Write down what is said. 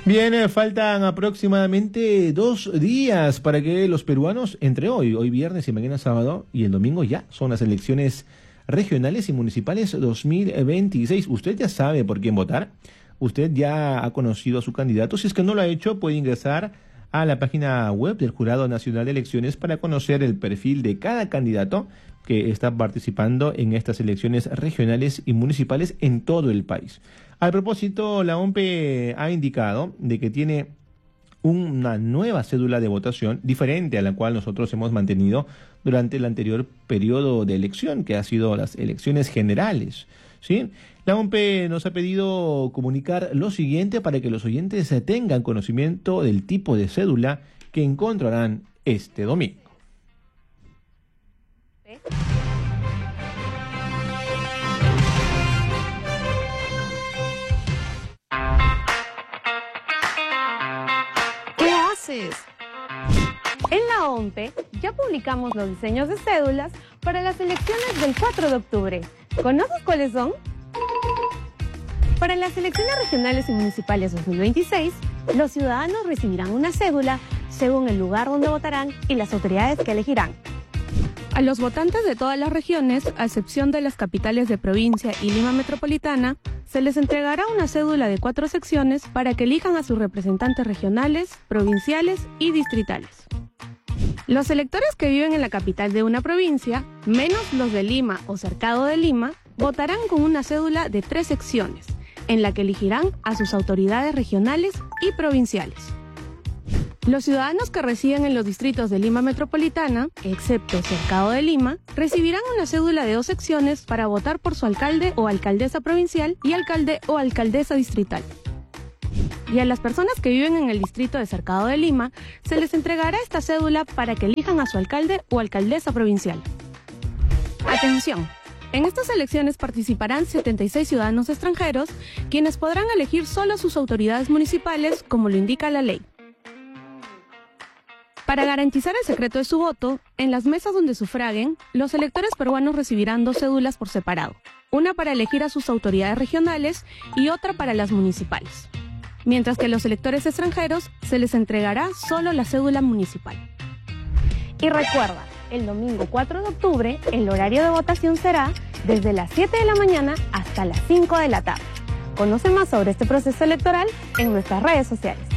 Bien, faltan aproximadamente 2 días para que los peruanos, entre hoy viernes y mañana sábado, y el domingo ya son las elecciones regionales y municipales 2026. Usted ya sabe por quién votar, usted ya ha conocido a su candidato. Si es que no lo ha hecho, puede ingresar a la página web del Jurado Nacional de Elecciones para conocer el perfil de cada candidato que está participando en estas elecciones regionales y municipales en todo el país. Al propósito, la OMPE ha indicado de que tiene una nueva cédula de votación diferente a la cual nosotros hemos mantenido durante el anterior periodo de elección, que ha sido las elecciones generales, ¿sí? La OMPE nos ha pedido comunicar lo siguiente para que los oyentes tengan conocimiento del tipo de cédula que encontrarán este domingo. ¿Qué haces? En la OMPE ya publicamos los diseños de cédulas para las elecciones del 4 de octubre. ¿Conoces cuáles son? Para las elecciones regionales y municipales 2026, los ciudadanos recibirán una cédula según el lugar donde votarán y las autoridades que elegirán. A los votantes de todas las regiones, a excepción de las capitales de provincia y Lima Metropolitana, se les entregará una cédula de 4 secciones para que elijan a sus representantes regionales, provinciales y distritales. Los electores que viven en la capital de una provincia, menos los de Lima o cercado de Lima, votarán con una cédula de 3 secciones, en la que elegirán a sus autoridades regionales y provinciales. Los ciudadanos que residen en los distritos de Lima Metropolitana, excepto cercado de Lima, recibirán una cédula de 2 secciones para votar por su alcalde o alcaldesa provincial y alcalde o alcaldesa distrital. Y a las personas que viven en el distrito de cercado de Lima, se les entregará esta cédula para que elijan a su alcalde o alcaldesa provincial. ¡Atención! En estas elecciones participarán 76 ciudadanos extranjeros, quienes podrán elegir solo a sus autoridades municipales, como lo indica la ley. Para garantizar el secreto de su voto, en las mesas donde sufraguen, los electores peruanos recibirán 2 cédulas por separado, una para elegir a sus autoridades regionales y otra para las municipales. Mientras que a los electores extranjeros se les entregará solo la cédula municipal. Y recuerda, el domingo 4 de octubre, el horario de votación será desde las 7 de la mañana hasta las 5 de la tarde. Conoce más sobre este proceso electoral en nuestras redes sociales.